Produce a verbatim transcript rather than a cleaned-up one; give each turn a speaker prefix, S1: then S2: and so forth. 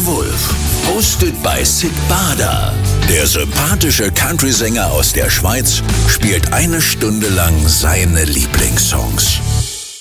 S1: Wolf. Hosted by Sid Bader. Der sympathische Country-Sänger aus der Schweiz spielt eine Stunde lang seine Lieblingssongs.